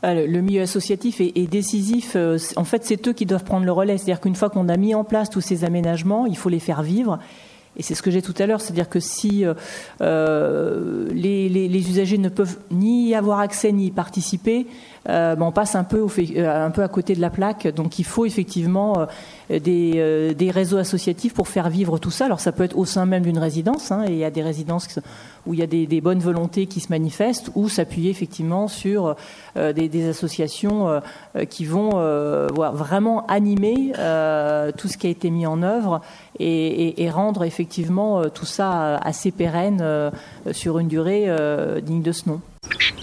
Le milieu associatif est décisif. En fait, c'est eux qui doivent prendre le relais. C'est-à-dire qu'une fois qu'on a mis en place tous ces aménagements, il faut les faire vivre. Et c'est ce que j'ai tout à l'heure, c'est-à-dire que si les usagers ne peuvent ni y avoir accès ni y participer, on passe un peu à côté de la plaque. Donc il faut effectivement des réseaux associatifs pour faire vivre tout ça. Alors ça peut être au sein même d'une résidence, et il y a des résidences où il y a des bonnes volontés qui se manifestent, ou s'appuyer effectivement sur des associations qui vont vraiment animer tout ce qui a été mis en œuvre et rendre effectivement tout ça assez pérenne sur une durée digne de ce nom.